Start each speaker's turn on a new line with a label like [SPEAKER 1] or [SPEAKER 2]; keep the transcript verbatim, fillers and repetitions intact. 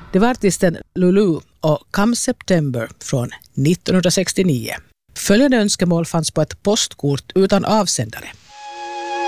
[SPEAKER 1] Det var artisten Lulu och Come September från nittonhundrasextionio. Följande önskemål fanns på ett postkort utan avsändare.